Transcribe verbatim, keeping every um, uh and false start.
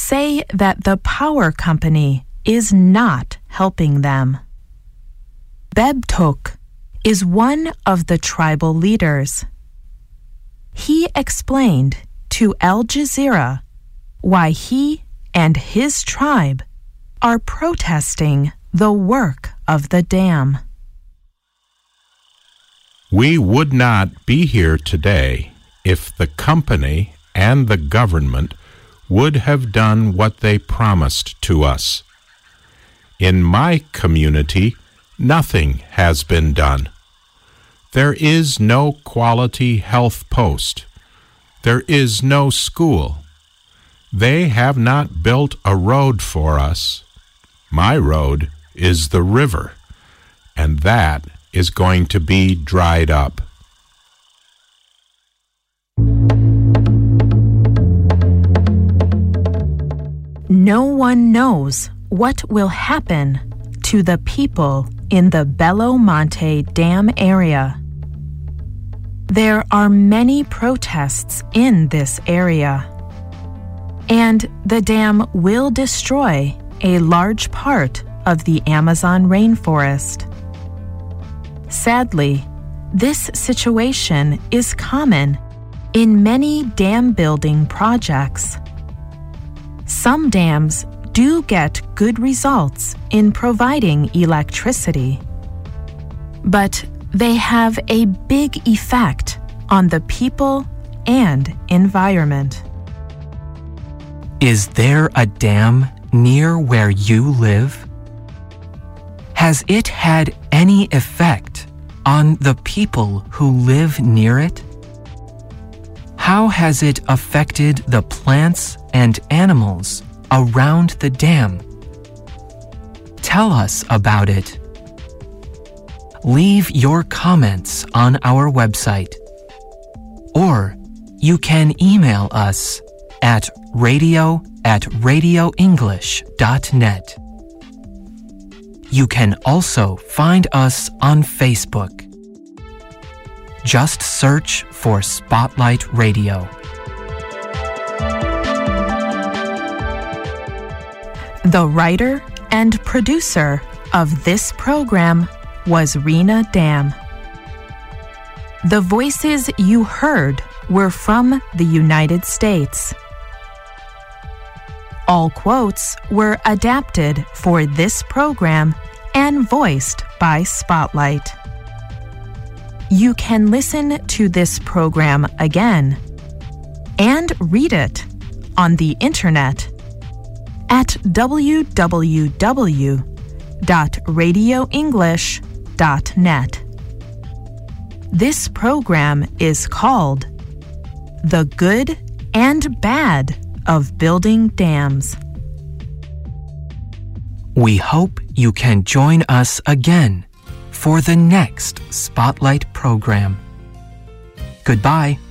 say that the power company is not helping them. Bebtok is one of the tribal leaders. He explained to Al Jazeera why he and his tribe are protesting the work of the dam. We would not be here today if the company and the government would have done what they promised to us. In my community, nothing has been done. There is no quality health post. There is no school. They have not built a road for us. My road is the river, and that is going to be dried up. No one knows what will happen to the people in the Belo Monte Dam area. There are many protests in this area, and the dam will destroy a large part of the Amazon rainforest. Sadly, this situation is common in many dam building projects. Some dams do get good results in providing electricity, but they have a big effect on the people and environment. Is there a dam near where you live? Has it had any effect on the people who live near it? How has it affected the plants and animals around the dam? Tell us about it. Leave your comments on our website, or you can email us at radio at radio english dot net. You can also find us on Facebook. Just search for Spotlight Radio. The writer and producer of this program was Rena Dam. The voices you heard were from the United States. All quotes were adapted for this program and voiced by Spotlight. You can listen to this program again and read it on the internet at w w w dot radio english dot net. This program is called The Good and Bad of Building Dams. We hope you can join us again for the next Spotlight program. Goodbye.